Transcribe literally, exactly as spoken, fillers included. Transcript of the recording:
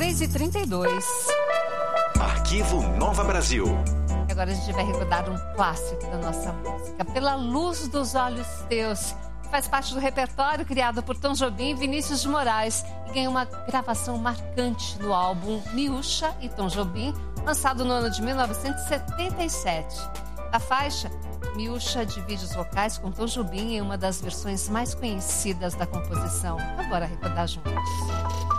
três e trinta e dois. Arquivo Nova Brasil. Agora a gente vai recordar um clássico da nossa música, Pela Luz dos Olhos Teus, que faz parte do repertório criado por Tom Jobim e Vinícius de Moraes e ganhou uma gravação marcante no álbum Miúcha e Tom Jobim, lançado no ano de mil novecentos e setenta e sete. A faixa, Miúcha divide os vocais com Tom Jobim em uma das versões mais conhecidas da composição. Agora recordar juntos.